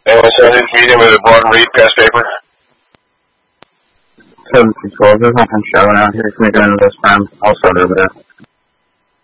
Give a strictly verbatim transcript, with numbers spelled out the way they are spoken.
And so I didn't meet him with a Barton Reed past paper. seven two twelve, there's nothing showing out here. Can we go into this time? I'll start over there.